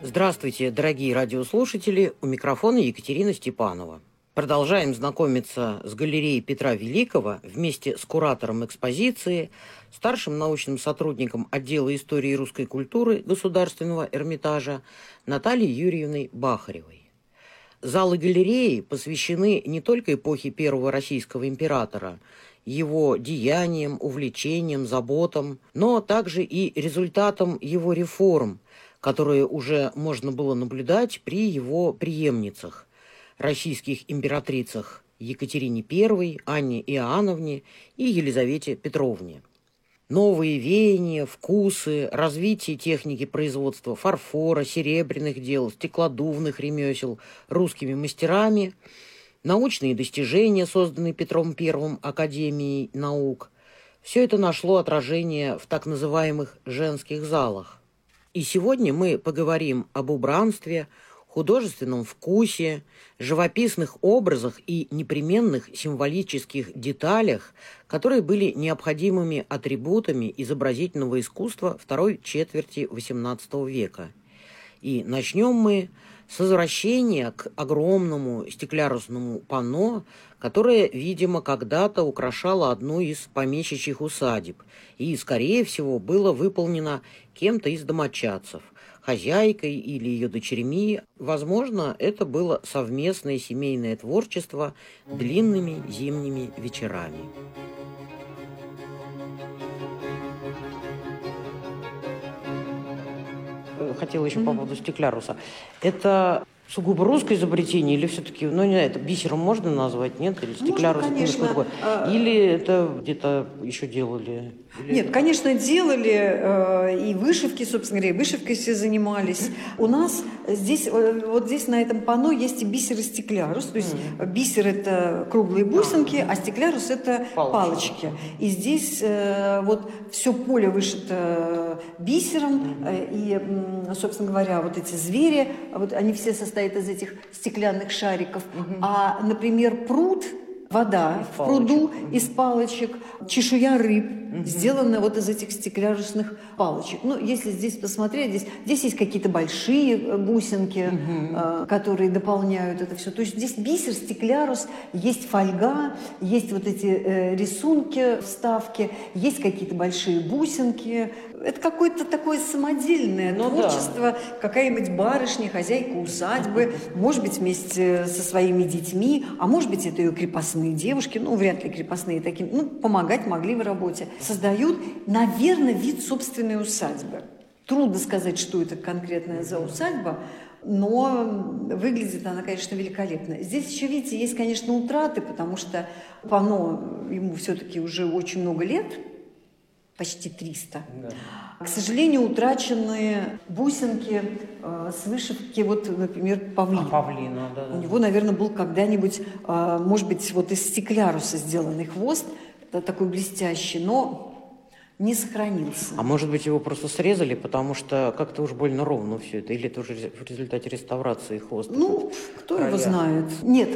Здравствуйте, дорогие радиослушатели, у микрофона Екатерина Степанова. Продолжаем знакомиться с галереей Петра Великого вместе с куратором экспозиции, старшим научным сотрудником отдела истории и русской культуры Государственного Эрмитажа Натальей Юрьевной Бахаревой. Залы галереи посвящены не только эпохе первого российского императора, его деяниям, увлечениям, заботам, но также и результатам его реформ, которые уже можно было наблюдать при его преемницах, российских императрицах Екатерине I, Анне Иоанновне и Елизавете Петровне. Новые веяния, вкусы, развитие техники производства фарфора, серебряных дел, стеклодувных ремесел русскими мастерами, научные достижения, созданные Петром I Академией наук, все это нашло отражение в так называемых женских залах. И сегодня мы поговорим об убранстве, художественном вкусе, живописных образах и непременных символических деталях, которые были необходимыми атрибутами изобразительного искусства второй четверти XVIII века. И начнем мы с возвращения к огромному стеклярусному панно, которое, видимо, когда-то украшало одну из помещичьих усадеб и, скорее всего, было выполнено кем-то из домочадцев, хозяйкой или ее дочерьми. Возможно, это было совместное семейное творчество длинными зимними вечерами. Хотела еще по поводу стекляруса. Это сугубо русское изобретение или все-таки, не знаю, это бисером можно назвать, нет? Или стеклярус? Можно, конечно. Или это где-то еще делали? Нет, конечно, делали, и вышивки, собственно говоря, и вышивкой все занимались. У нас здесь, вот здесь на этом панно есть и бисер, и стеклярус. То есть бисер – это круглые бусинки, а стеклярус – это палочки. И здесь вот все поле вышито бисером, и, собственно говоря, вот эти звери, вот они все состоят из этих стеклянных шариков. А, например, пруд, вода в пруду из палочек, чешуя рыб сделана вот из этих стеклярусных палочек. Ну, если здесь посмотреть, здесь есть какие-то большие бусинки, которые дополняют это все. То есть здесь бисер, стеклярус, есть фольга, есть вот эти рисунки, вставки, есть какие-то большие бусинки. Это какое-то такое самодельное творчество, какая-нибудь барышня, хозяйка усадьбы, может быть, вместе со своими детьми, а может быть, это ее крепостные девушки, вряд ли крепостные таким, помогать могли в работе, создают, наверное, вид собственной усадьбы. Трудно сказать, что это конкретная за усадьба, но выглядит она, конечно, великолепно. Здесь еще, видите, есть, конечно, утраты, потому что панно ему все-таки уже очень много лет, почти 300. Да. К сожалению, утрачены бусинки с вышивки, вот, например, павлина. Павлина, да. У него, наверное, был когда-нибудь, может быть, вот из стекляруса сделанный хвост, такой блестящий, но не сохранился. А может быть, его просто срезали, потому что как-то уж больно ровно все это, или это уже в результате реставрации хвост? Кто его знает? Нет,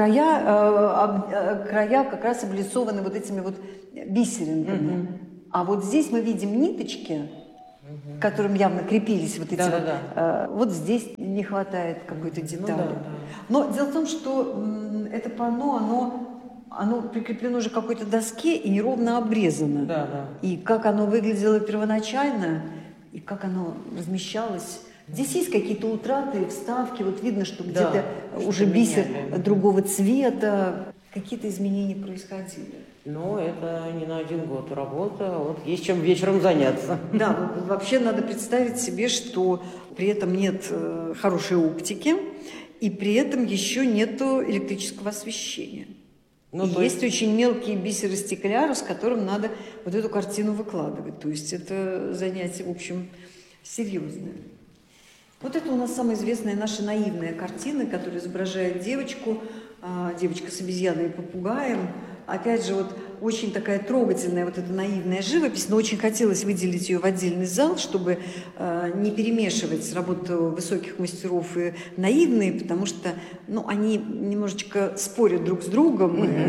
края как раз облицованы вот этими вот бисеринками. А вот здесь мы видим ниточки, к которым явно крепились вот эти вот здесь не хватает какой-то детали. Но дело в том, что это панно, оно прикреплено уже к какой-то доске и неровно обрезано. И как оно выглядело первоначально, и как оно размещалось. Здесь есть какие-то утраты, вставки. Вот видно, что где-то уже бисер другого цвета. Какие-то изменения происходили. Но это не на один год работа, вот есть чем вечером заняться. Да, вообще надо представить себе, что при этом нет хорошей оптики, и при этом еще нету электрического освещения. Есть очень мелкие бисеры стеклярус, с которым надо вот эту картину выкладывать. То есть это занятие, в общем, серьезное. Вот это у нас самая известная наша наивная картина, которая изображает девочка с обезьяной и попугаем. Опять же, вот очень такая трогательная вот эта наивная живопись, но очень хотелось выделить ее в отдельный зал, чтобы не перемешивать работу высоких мастеров и наивные, потому что они немножечко спорят друг с другом.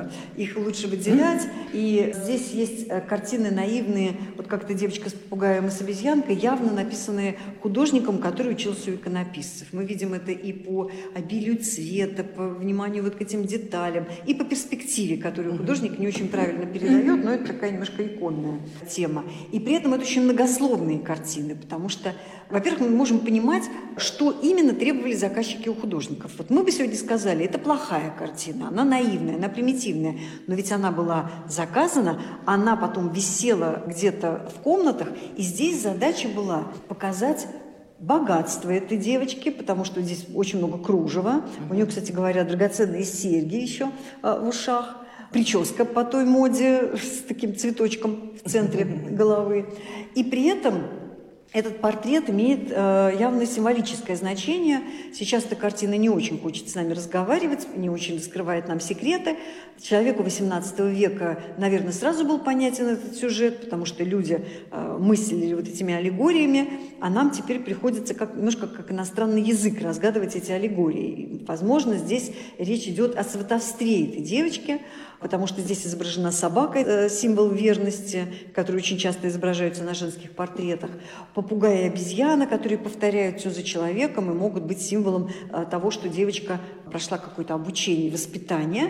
их лучше выделять. И здесь есть картины наивные, вот как-то девочка с попугаем и с обезьянкой, явно написанные художником, который учился у иконописцев. Мы видим это и по обилию цвета, по вниманию вот к этим деталям, и по перспективе, которую художник не очень правильно передает, но это такая немножко иконная тема. И при этом это очень многословные картины, потому что, во-первых, мы можем понимать, что именно требовали заказчики у художников. Вот мы бы сегодня сказали, это плохая картина, она наивная, она примитивная, но ведь она была заказана, она потом висела где-то в комнатах, и здесь задача была показать богатство этой девочки, потому что здесь очень много кружева. У нее, кстати говоря, драгоценные серьги еще в ушах. Прическа по той моде с таким цветочком в центре головы. И при этом этот портрет имеет явно символическое значение. Сейчас эта картина не очень хочет с нами разговаривать, не очень раскрывает нам секреты. Человеку XVIII века, наверное, сразу был понятен этот сюжет, потому что люди мыслили вот этими аллегориями, а нам теперь приходится немножко как иностранный язык разгадывать эти аллегории. И, возможно, здесь речь идет о сватовстве этой девочки, потому что здесь изображена собака, символ верности, который очень часто изображаются на женских портретах, попугай и обезьяна, которые повторяют все за человеком и могут быть символом того, что девочка прошла какое-то обучение, воспитание.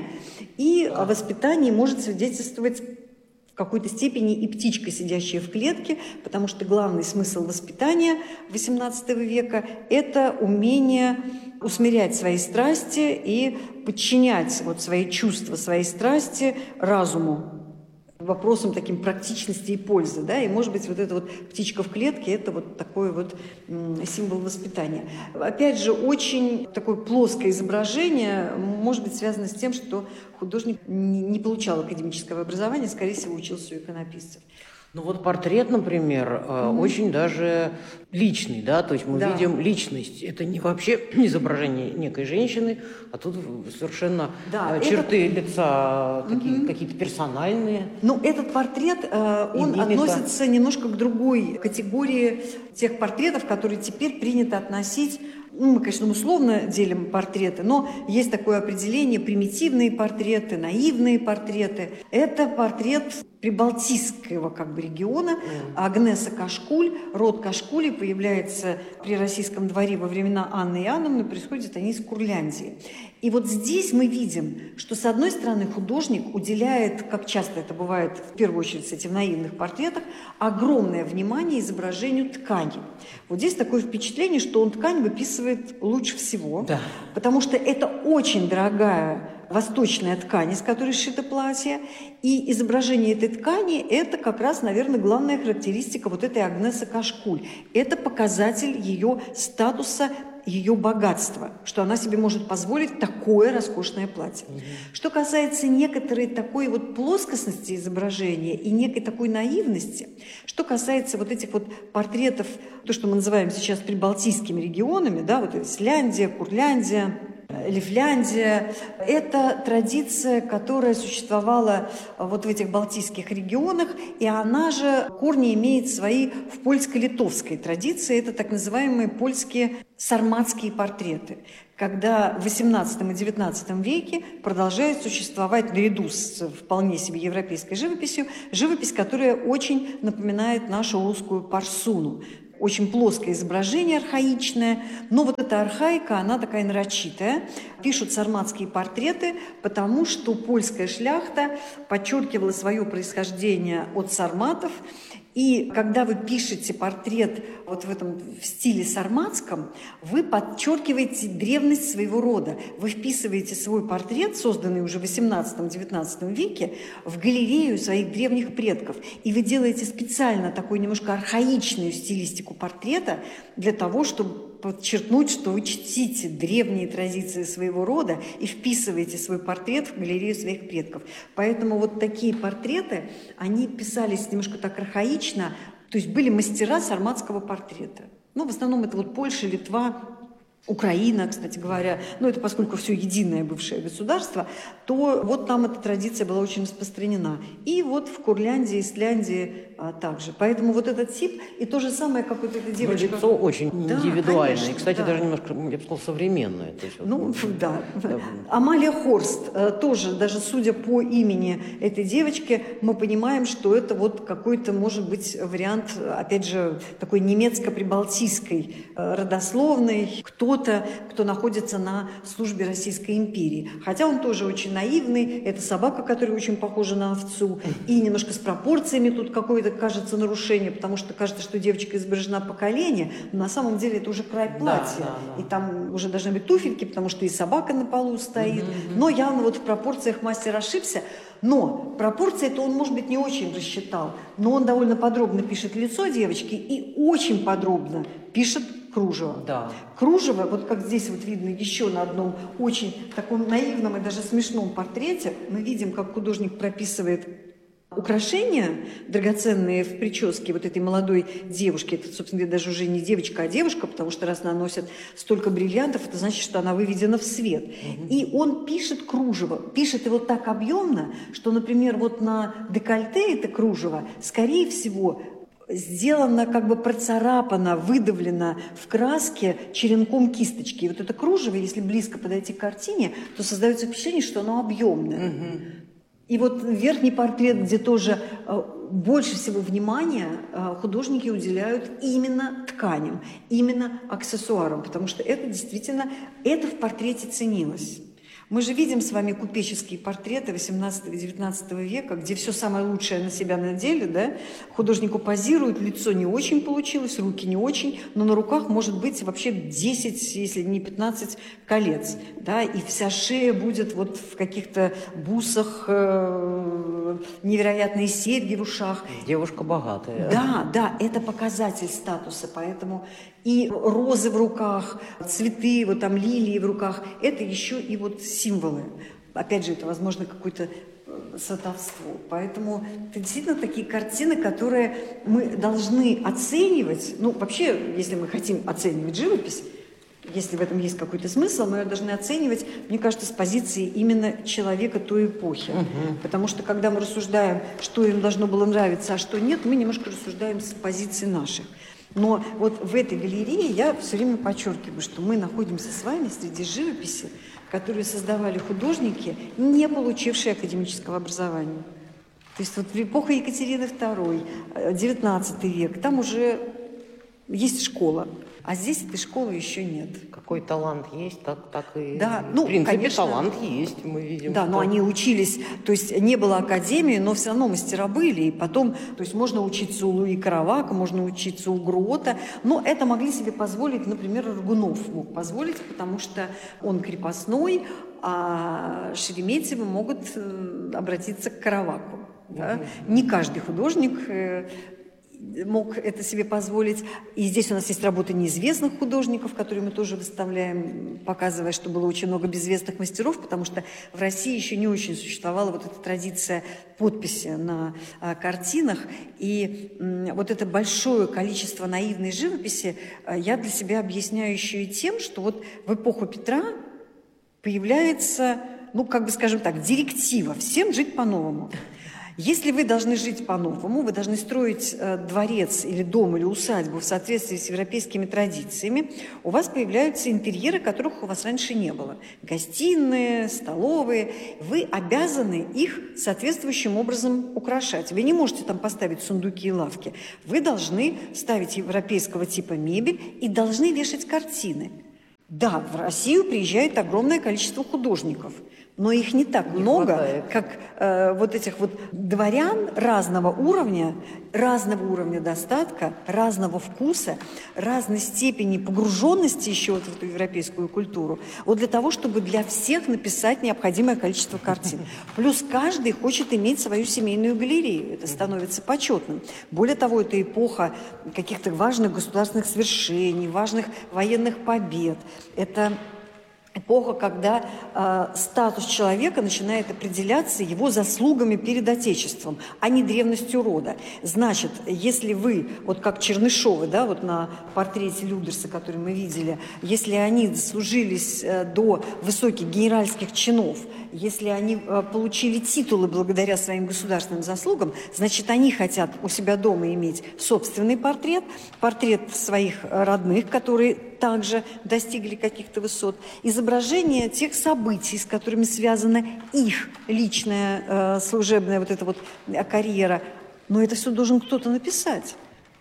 И о воспитании может свидетельствовать в какой-то степени и птичка, сидящая в клетке, потому что главный смысл воспитания XVIII века – это умение усмирять свои страсти и подчинять вот свои чувства, свои страсти разуму, вопросам таким практичности и пользы, да, и, может быть, вот эта вот птичка в клетке – это вот такой вот символ воспитания. Опять же, очень такое плоское изображение может быть связано с тем, что художник не получал академического образования, скорее всего, учился у иконописцев. Ну вот портрет, например, очень даже личный, да, то есть мы видим личность. Это не вообще изображение некой женщины, а тут совершенно черты лица такие, какие-то персональные. Ну, этот портрет, он относится немножко к другой категории тех портретов, которые теперь принято относить. Мы, конечно, условно делим портреты, но есть такое определение: примитивные портреты, наивные портреты. Это портрет прибалтийского региона. Агнеса Кашкуль, род Кашкулей появляется при российском дворе во времена Анны Иоанновны, происходят они из Курляндии. И вот здесь мы видим, что, с одной стороны, художник уделяет, как часто это бывает, в первую очередь с этим наивных портретах, огромное внимание изображению ткани. Вот здесь такое впечатление, что он ткань выписывает лучше всего, потому что это очень дорогая восточная ткань, из которой сшито платье, и изображение этой ткани – это как раз, наверное, главная характеристика вот этой Агнесы Кашкуль. Это показатель ее статуса, ее богатства, что она себе может позволить такое роскошное платье. Что касается некоторой такой вот плоскостности изображения и некой такой наивности, что касается вот этих вот портретов, то, что мы называем сейчас прибалтийскими регионами, да, вот Исляндия, Курляндия, Лифляндия. Это традиция, которая существовала вот в этих балтийских регионах, и она же корни имеет свои в польско-литовской традиции. Это так называемые польские сарматские портреты, когда в XVIII и XIX веке продолжает существовать наряду с вполне себе европейской живописью, живопись, которая очень напоминает нашу русскую парсуну. Очень плоское изображение, архаичное, но вот эта архаика, она такая нарочитая. Пишут сарматские портреты, потому что польская шляхта подчеркивала свое происхождение от сарматов. И когда вы пишете портрет вот в этом в стиле сарматском, вы подчеркиваете древность своего рода. Вы вписываете свой портрет, созданный уже в XVIII-XIX веке, в галерею своих древних предков. И вы делаете специально такую немножко архаичную стилистику портрета для того, чтобы подчеркнуть, что вы чтите древние традиции своего рода и вписываете свой портрет в галерею своих предков. Поэтому вот такие портреты, они писались немножко так архаично, то есть были мастера сарматского портрета. Ну, в основном это вот Польша, Литва, Украина, кстати говоря, ну это поскольку все единое бывшее государство, то вот там эта традиция была очень распространена. И вот в Курляндии, Исляндии также. Поэтому вот этот тип, и то же самое, как вот эта девочка. Лицо очень индивидуальное. Конечно, И, кстати, да. даже немножко, я бы сказал, современное. То есть, Да. Амалия Хорст тоже, даже судя по имени этой девочки, мы понимаем, что это вот какой-то, может быть, вариант, опять же, такой немецко-прибалтийской родословной, кто-то, кто находится на службе Российской империи. Хотя он тоже очень наивный, это собака, которая очень похожа на овцу, и немножко с пропорциями тут какое-то, кажется, нарушение, потому что кажется, что девочка изображена по колени, но на самом деле это уже край платья, и там уже должны быть туфельки, потому что и собака на полу стоит, но явно вот в пропорциях мастер ошибся. Но пропорции-то он, может быть, не очень рассчитал, но он довольно подробно пишет лицо девочки и очень подробно пишет кружево. Да. Кружево, вот как здесь вот видно еще на одном очень таком наивном и даже смешном портрете, мы видим, как художник прописывает украшения драгоценные в прическе вот этой молодой девушки. Это, собственно говоря, даже уже не девочка, а девушка, потому что раз она носит столько бриллиантов, это значит, что она выведена в свет. И он пишет кружево, пишет его так объемно, что, например, вот на декольте это кружево, скорее всего, сделано, как бы процарапано, выдавлено в краске черенком кисточки. И вот это кружево, если близко подойти к картине, то создается впечатление, что оно объемное. И вот верхний портрет, где тоже больше всего внимания художники уделяют именно тканям, именно аксессуарам, потому что это действительно, это в портрете ценилось. Мы же видим с вами купеческие портреты 18-19 века, где все самое лучшее на себя надели, да? Художнику позируют, лицо не очень получилось, руки не очень, но на руках может быть вообще 10, если не 15 колец, да? И вся шея будет вот в каких-то бусах, невероятные серьги в ушах. Девушка богатая. Да, это показатель статуса, поэтому и розы в руках, цветы, вот там лилии в руках, это еще и вот символы. Опять же, это, возможно, какое-то сватовство. Поэтому это действительно такие картины, которые мы должны оценивать. Ну, вообще, если мы хотим оценивать живопись, если в этом есть какой-то смысл, мы ее должны оценивать, мне кажется, с позиции именно человека той эпохи. Потому что, когда мы рассуждаем, что им должно было нравиться, а что нет, мы немножко рассуждаем с позиции наших. Но вот в этой галерее я все время подчеркиваю, что мы находимся с вами среди живописи, которую создавали художники, не получившие академического образования. То есть вот в эпоху Екатерины II, XIX век, там уже есть школа, а здесь этой школы еще нет. Какой талант есть, так и... Да, в принципе, конечно, талант есть, мы видим. Да, что... но они учились, то есть не было академии, но все равно мастера были. И потом, то есть можно учиться у Луи Каравака, можно учиться у Грота, но это могли себе позволить, например, Рагунов мог позволить, потому что он крепостной, а Шереметьевы могут обратиться к Караваку. Да? Не каждый художник мог это себе позволить. И здесь у нас есть работы неизвестных художников, которые мы тоже выставляем, показывая, что было очень много безвестных мастеров, потому что в России еще не очень существовала вот эта традиция подписи на картинах. И вот это большое количество наивной живописи я для себя объясняю еще и тем, что вот в эпоху Петра появляется, ну, как бы, скажем так, директива всем жить по-новому. Если вы должны жить по-новому, вы должны строить дворец или дом или усадьбу в соответствии с европейскими традициями, у вас появляются интерьеры, которых у вас раньше не было. Гостиные, столовые. Вы обязаны их соответствующим образом украшать. Вы не можете там поставить сундуки и лавки. Вы должны ставить европейского типа мебель и должны вешать картины. Да, в Россию приезжает огромное количество художников, но их не так много, как вот этих вот дворян разного уровня достатка, разного вкуса, разной степени погруженности еще вот в эту европейскую культуру, вот для того, чтобы для всех написать необходимое количество картин. Плюс каждый хочет иметь свою семейную галерею, это становится почетным. Более того, это эпоха каких-то важных государственных свершений, важных военных побед, это эпоха, когда статус человека начинает определяться его заслугами перед Отечеством, а не древностью рода. Значит, если вы, вот как Чернышовы, да, вот на портрете Людерса, который мы видели, если они дослужились до высоких генеральских чинов, если они получили титулы благодаря своим государственным заслугам, значит, они хотят у себя дома иметь собственный портрет, портрет своих родных, которые также достигли каких-то высот, изображение тех событий, с которыми связана их личная служебная вот эта вот карьера. Но это все должен кто-то написать.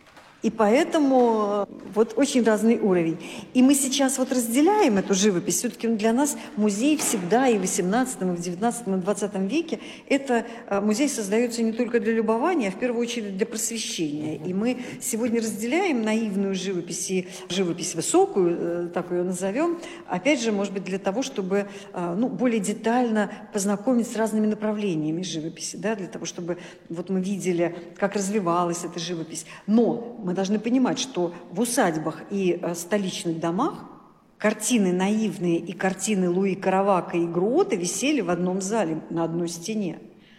И поэтому вот очень разный уровень. И мы сейчас вот разделяем эту живопись. Все-таки для нас музей всегда и в XVIII, и в XIX, и в XX веке это музей создается не только для любования, а в первую очередь для просвещения. И мы сегодня разделяем наивную живопись и живопись высокую, так ее назовем, опять же, может быть, для того, чтобы более детально познакомить с разными направлениями живописи, да, для того, чтобы вот мы видели, как развивалась эта живопись. Но мы должны понимать, что в усадьбах и столичных домах картины наивные и картины Луи Каравака и Груота висели в одном зале на одной стене.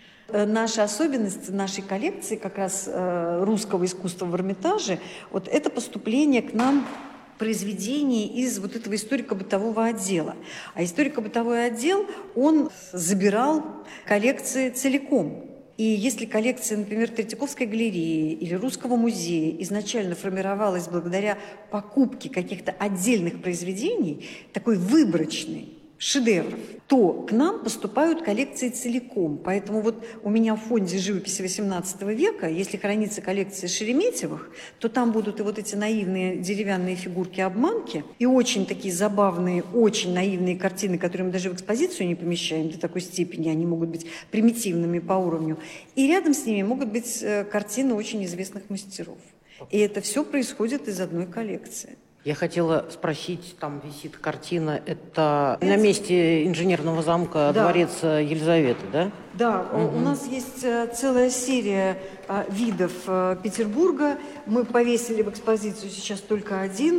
Наша особенность нашей коллекции как раз русского искусства в Эрмитаже, вот это поступление к нам произведений из вот этого историко-бытового отдела. А историко-бытовой отдел, он забирал коллекции целиком. И если коллекция, например, Третьяковской галереи или Русского музея изначально формировалась благодаря покупке каких-то отдельных произведений, такой выборочной, шедевров, то к нам поступают коллекции целиком. Поэтому вот у меня в фонде живописи XVIII века, если хранится коллекция Шереметьевых, то там будут и вот эти наивные деревянные фигурки-обманки, и очень такие забавные, очень наивные картины, которые мы даже в экспозицию не помещаем до такой степени, они могут быть примитивными по уровню. И рядом с ними могут быть картины очень известных мастеров. И это все происходит из одной коллекции. Я хотела спросить, там висит картина, это на месте инженерного замка, да, дворец Елизаветы, да? Да, у нас есть целая серия видов Петербурга. Мы повесили в экспозицию сейчас только один.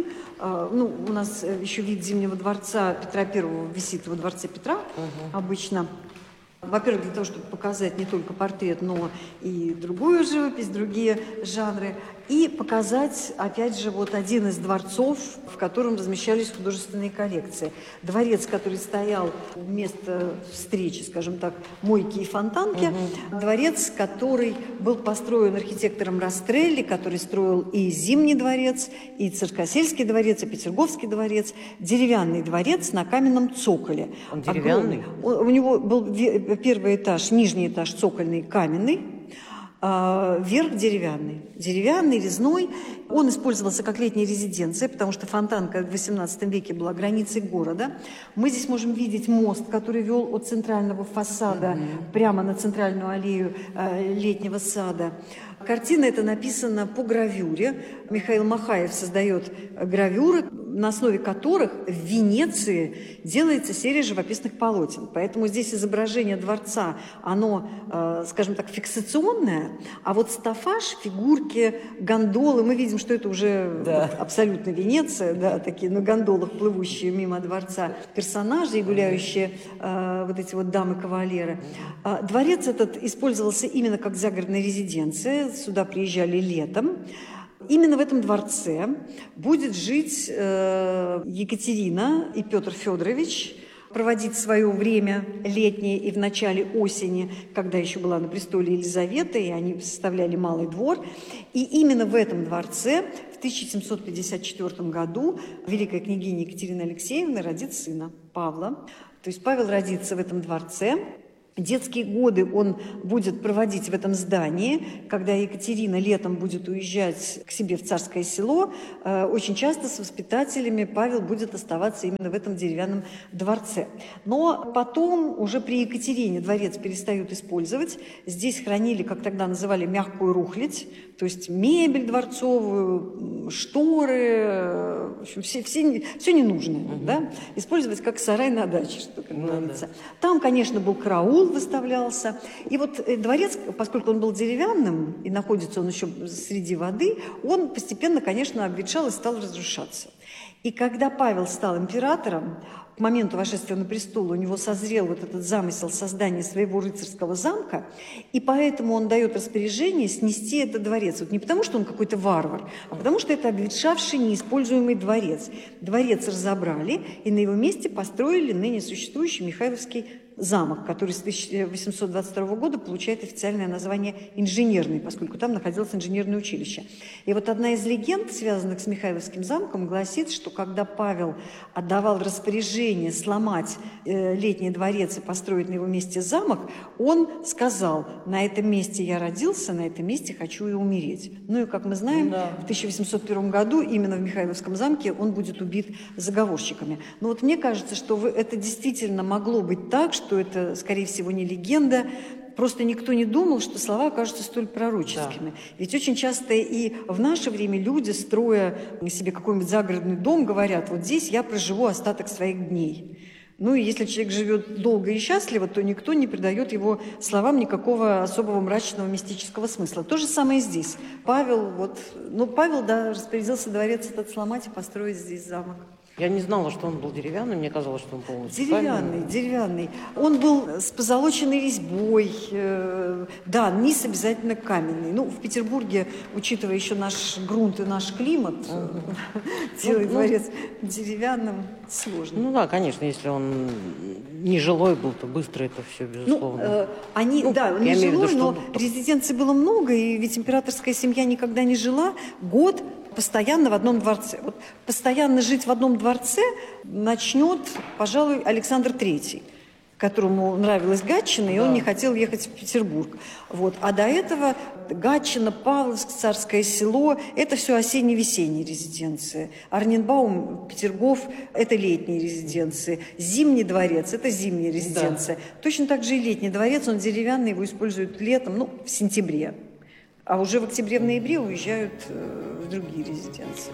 У нас еще вид Зимнего дворца Петра I висит во дворце Петра обычно. Во-первых, для того, чтобы показать не только портрет, но и другую живопись, другие жанры. И показать, опять же, вот один из дворцов, в котором размещались художественные коллекции. Дворец, который стоял вместо встречи, скажем так, Мойки и Фонтанки. Дворец, который был построен архитектором Растрелли, который строил и Зимний дворец, и Царскосельский дворец, и Петерговский дворец. Деревянный дворец на каменном цоколе. Он деревянный? У него был первый этаж, нижний этаж цокольный, каменный. Верх деревянный. Деревянный, резной. Он использовался как летняя резиденция, потому что Фонтанка в XVIII веке была границей города. Мы здесь можем видеть мост, который вел от центрального фасада прямо на центральную аллею летнего сада. Картина эта написана по гравюре. Михаил Махаев создает гравюры, на основе которых в Венеции делается серия живописных полотен. Поэтому здесь изображение дворца, оно, скажем так, фиксационное, а вот стаффаж, фигурки, гондолы, мы видим, что это уже абсолютно Венеция, да, такие на гондолах плывущие мимо дворца персонажи и гуляющие вот эти вот дамы-кавалеры. Дворец этот использовался именно как загородная резиденция. Сюда приезжали летом. Именно в этом дворце будет жить Екатерина и Петр Федорович, проводить свое время летнее и в начале осени, когда еще была на престоле Елизавета, и они составляли Малый двор. И именно в этом дворце в 1754 году великая княгиня Екатерина Алексеевна родит сына Павла. То есть Павел родится в этом дворце. Детские годы он будет проводить в этом здании. Когда Екатерина летом будет уезжать к себе в Царское Село, очень часто с воспитателями Павел будет оставаться именно в этом деревянном дворце. Но потом, уже при Екатерине, дворец перестают использовать. Здесь хранили, как тогда называли, мягкую рухлядь, то есть мебель дворцовую, шторы, в общем, все ненужное, да? Использовать как сарай на даче, что как говорится. Там, конечно, был караул, стол выставлялся. И вот дворец, поскольку он был деревянным и находится он еще среди воды, он постепенно, конечно, обветшал и стал разрушаться. И когда Павел стал императором, к моменту восшествия на престол у него созрел вот этот замысел создания своего рыцарского замка, и поэтому он дает распоряжение снести этот дворец. Вот не потому, что он какой-то варвар, а потому, что это обветшавший, неиспользуемый дворец. Дворец разобрали, и на его месте построили ныне существующий Михайловский замок, который с 1822 года получает официальное название «Инженерный», поскольку там находилось инженерное училище. И вот одна из легенд, связанных с Михайловским замком, гласит, что когда Павел отдавал распоряжение сломать Летний дворец и построить на его месте замок, он сказал: «На этом месте я родился, на этом месте хочу и умереть». Ну и, как мы знаем, в 1801 году именно в Михайловском замке он будет убит заговорщиками. Но вот мне кажется, что это действительно могло быть так, что это, скорее всего, не легенда. Просто никто не думал, что слова окажутся столь пророческими. Да. Ведь очень часто и в наше время люди, строя себе какой-нибудь загородный дом, говорят: вот здесь я проживу остаток своих дней. Ну и если человек живет долго и счастливо, то никто не придает его словам никакого особого мрачного мистического смысла. То же самое и здесь. Павел, да, распорядился дворец этот сломать и построить здесь замок. Я не знала, что он был деревянный, мне казалось, что он полностью деревянный. Он был с позолоченной резьбой, да, низ обязательно каменный. Ну, в Петербурге, учитывая еще наш грунт и наш климат, делать дворец деревянным сложно. Ну да, конечно, если он не жилой был, то быстро это все, безусловно. Не жилой, но резиденций было много, и ведь императорская семья никогда не жила год постоянно в одном дворце. Вот постоянно жить в одном дворце начнет, пожалуй, Александр III, которому нравилась Гатчина, и он не хотел ехать в Петербург. Вот. А до этого Гатчина, Павловск, Царское Село – это все осенне-весенние резиденции. Орненбаум, Петергоф – это летние резиденции. Зимний дворец – это зимняя резиденция. Да. Точно так же и Летний дворец, он деревянный, его используют летом, в сентябре. А уже в октябре, в ноябре уезжают в другие резиденции.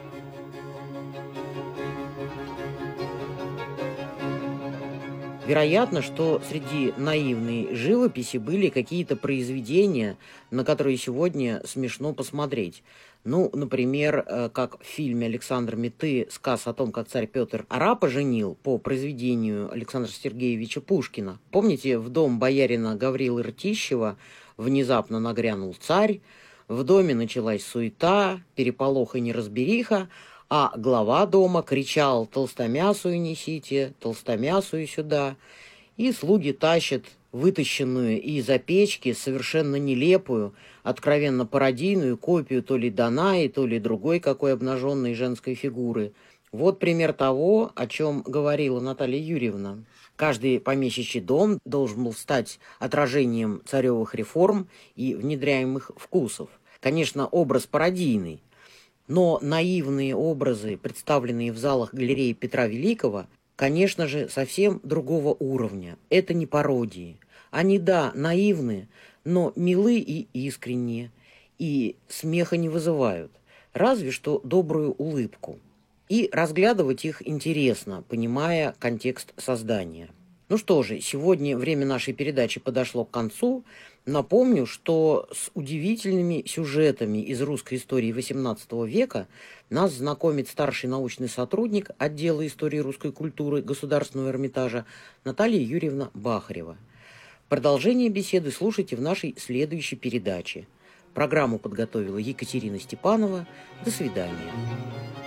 Вероятно, что среди наивной живописи были какие-то произведения, на которые сегодня смешно посмотреть. Ну, например, как в фильме Александра Меты «Сказ о том, как царь Петр арапа женил» по произведению Александра Сергеевича Пушкина. Помните, в дом боярина Гаврилы Ртищева внезапно нагрянул царь, в доме началась суета, переполох и неразбериха, а глава дома кричал: «Толстомясую несите, толстомясую сюда». И слуги тащат вытащенную из-за печки совершенно нелепую, откровенно пародийную копию то ли Данаи, то ли другой какой обнаженной женской фигуры. Вот пример того, о чем говорила Наталья Юрьевна. Каждый помещичий дом должен был стать отражением царевых реформ и внедряемых вкусов. Конечно, образ пародийный, но наивные образы, представленные в залах галереи Петра Великого, конечно же, совсем другого уровня. Это не пародии. Они, да, наивны, но милы и искренние, и смеха не вызывают, разве что добрую улыбку. И разглядывать их интересно, понимая контекст создания. Ну что же, сегодня время нашей передачи подошло к концу. Напомню, что с удивительными сюжетами из русской истории XVIII века нас знакомит старший научный сотрудник отдела истории русской культуры Государственного Эрмитажа Наталья Юрьевна Бахарева. Продолжение беседы слушайте в нашей следующей передаче. Программу подготовила Екатерина Степанова. До свидания.